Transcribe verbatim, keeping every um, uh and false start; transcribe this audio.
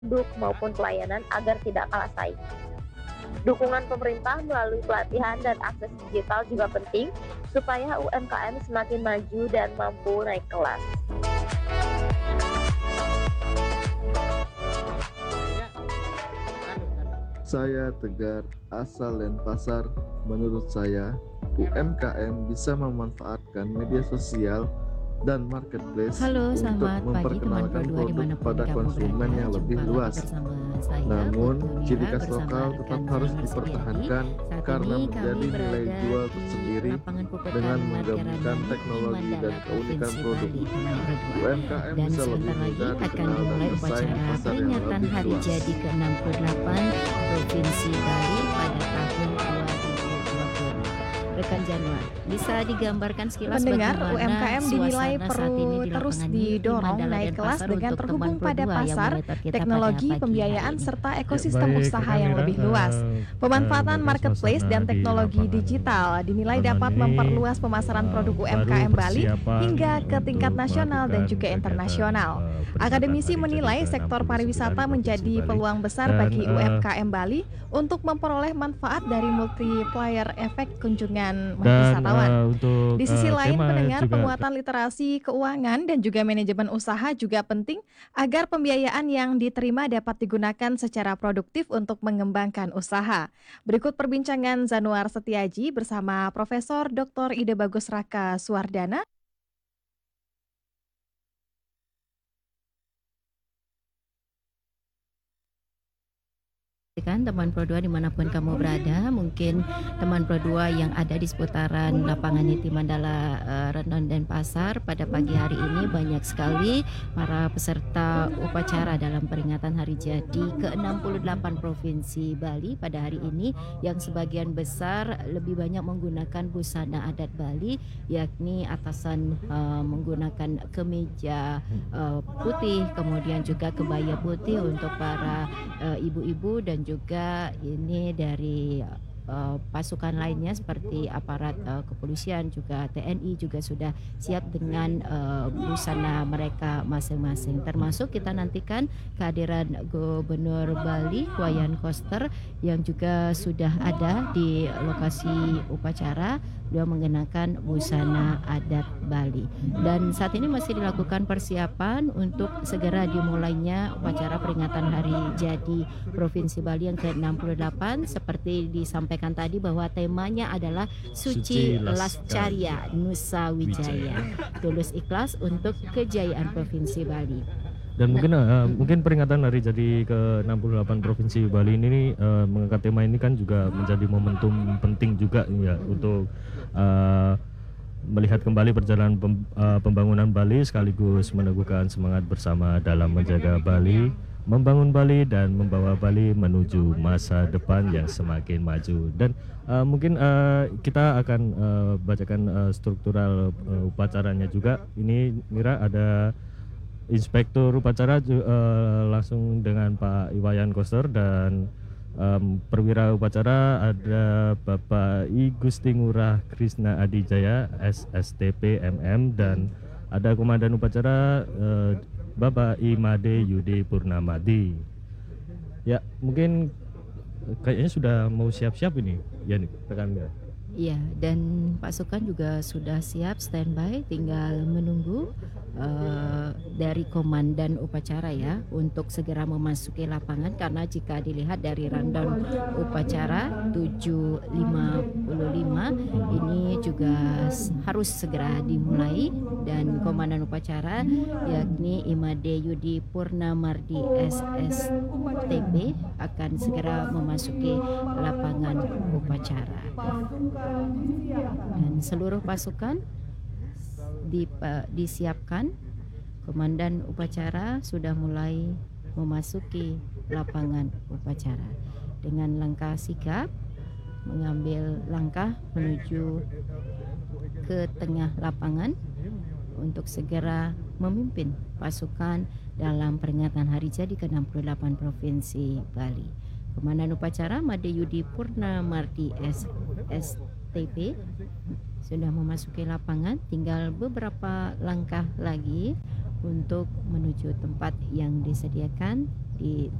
produk maupun pelayanan agar tidak kalah saing. Dukungan pemerintah melalui pelatihan dan akses digital juga penting supaya U M K M semakin maju dan mampu naik kelas. Saya Tegar, asal Denpasar. Menurut saya, U M K M bisa memanfaatkan media sosial dan marketplace Halo, untuk selamat pagi teman Pro memperkenalkan dua produk dimanapun pada kamu konsumen berada. yang lebih Jumpa lagi luas. bersama saya, Namun, Putu ciri Mira, khas bersama lokal rekan tetap harus saya Setiadi. dipertahankan Saat karena ini menjadi kami nilai berada jual di tersendiri lapangan Puputan dengan Margaramani menggabungkan di teknologi dan Mandala, keunikan Provinsi produk. Bali, teman Pro dua. U M K M Dan bisa lebih sebentar lagi mudah akan dikenal dan dimulai bersaing di upacara pasar yang peringatan lebih Hari luas. Jadi ke enam puluh delapan Provinsi Bali pada tahun dua ribu dua puluh. Rekan Januar, bisa digambarkan sekilas Pendengar, U M K bagaimana M dinilai suasana saat ini perlu di terus lapangan di didorong Mandala naik dan kelas Pasar dengan untuk teman terhubung Pro pada dua yang pasar, monitor kita pada teknologi, pagi hari pembiayaan, ini. serta Ya, ekosistem baik usaha Rekan yang Mira, lebih eh, luas. eh, Pemanfaatan demikian marketplace suasana dan di teknologi lapangan digital dinilai malam dapat ini, memperluas pemasaran eh, produk baru U M K M Bali persiapan hingga ke tingkat untuk nasional dan melakukan juga kegiatan internasional. eh, peringatan Akademisi Hari Jadi menilai ke sektor enam puluh sembilan pariwisata Provinsi menjadi Bali. peluang besar Dan bagi eh, U M K M Bali untuk memperoleh manfaat dari multiplier efek kunjungan dan wisatawan. eh, untuk Di sisi eh, lain, tema pendengar, juga penguatan literasi keuangan dan juga manajemen usaha juga penting agar pembiayaan yang diterima dapat digunakan secara produktif untuk mengembangkan usaha. Berikut perbincangan Zanuar Setiaji bersama Profesor doktor Ide Bagus Raka Suwardana. Kan teman Pro dua dimanapun kamu berada, mungkin teman Pro dua yang ada di seputaran lapangan Niti Mandala, uh, Rendon dan Pasar pada pagi hari ini banyak sekali para peserta upacara dalam peringatan Hari Jadi ke enam puluh delapan Provinsi Bali pada hari ini, yang sebagian besar lebih banyak menggunakan busana adat Bali, yakni atasan uh, menggunakan kemeja uh, putih, kemudian juga kebaya putih untuk para uh, ibu-ibu, dan juga ini dari uh, pasukan lainnya seperti aparat uh, kepolisian, juga T N I juga sudah siap dengan uh, busana mereka masing-masing. Termasuk kita nantikan kehadiran Gubernur Bali Wayan Koster yang juga sudah ada di lokasi upacara. Beliau mengenakan busana adat Bali. Dan saat ini masih dilakukan persiapan untuk segera dimulainya upacara peringatan Hari Jadi Provinsi Bali yang ke enam puluh delapan. Seperti disampaikan tadi bahwa temanya adalah Suci Lascarya Nusa Wijaya, tulus ikhlas untuk kejayaan Provinsi Bali. Dan mungkin uh, mungkin peringatan Hari Jadi ke enam puluh delapan Provinsi Bali ini uh, mengangkat tema ini kan juga menjadi momentum penting juga ya untuk uh, melihat kembali perjalanan pem, uh, pembangunan Bali, sekaligus meneguhkan semangat bersama dalam menjaga Bali, membangun Bali, dan membawa Bali menuju masa depan yang semakin maju. Dan uh, mungkin uh, kita akan uh, bacakan uh, struktural uh, upacaranya juga. Ini Mira, ada Inspektur upacara uh, langsung dengan Pak Iwayan Koster, dan um, perwira upacara ada Bapak I Gusti Ngurah Krisna Adijaya S S T P M M, dan ada Komandan upacara uh, Bapak I Made Yudi Purnamadi. Ya, mungkin kayaknya sudah mau siap-siap ini ya nih rekan. Iya, dan pasukan juga sudah siap standby, tinggal menunggu uh, dari komandan upacara ya untuk segera memasuki lapangan, karena jika dilihat dari rundown upacara tujuh lima puluh lima ini juga harus segera dimulai, dan komandan upacara yakni Imade Yudi Purnamardi S S T P akan segera memasuki lapangan upacara. Dan seluruh pasukan dipa, disiapkan. Komandan upacara sudah mulai memasuki lapangan upacara dengan langkah sigap, mengambil langkah menuju ke tengah lapangan untuk segera memimpin pasukan dalam peringatan Hari Jadi ke enam puluh delapan Provinsi Bali. Komandan upacara Made Yudi Purnamardi S S T P sudah memasuki lapangan, tinggal beberapa langkah lagi untuk menuju tempat yang disediakan di